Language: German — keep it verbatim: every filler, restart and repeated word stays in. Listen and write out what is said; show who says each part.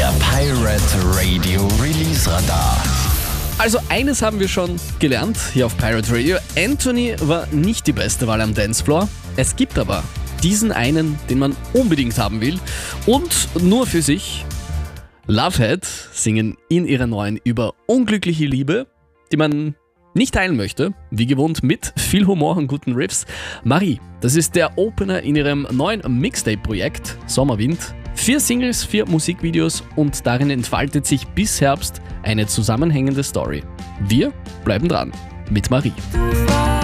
Speaker 1: Der Pirate Radio Release Radar.
Speaker 2: Also eines haben wir schon gelernt hier auf Pirate Radio. Anthony war nicht die beste Wahl am Dancefloor. Es gibt aber diesen einen, den man unbedingt haben will und nur für sich. Lovehead singen in ihrer neuen über unglückliche Liebe, die man nicht teilen möchte, wie gewohnt mit viel Humor und guten Riffs. Marie, das ist der Opener in ihrem neuen Mixtape-Projekt Sommerwind. Vier Singles, vier Musikvideos und darin entfaltet sich bis Herbst eine zusammenhängende Story. Wir bleiben dran mit Marie.